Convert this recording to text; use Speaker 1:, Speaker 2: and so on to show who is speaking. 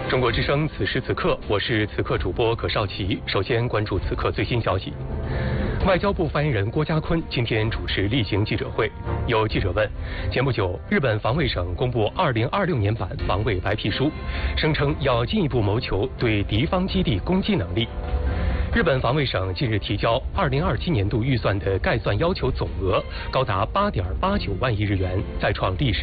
Speaker 1: 中国之声，此时此刻，我是此刻主播葛少奇。首先关注此刻最新消息。外交部发言人郭家坤今天主持例行记者会，有记者问：前不久，日本防卫省公布2026年版防卫白皮书，声称要进一步谋求对敌方基地攻击能力。日本防卫省近日提交2027年度预算的概算要求总额高达8.89万亿日元，再创历史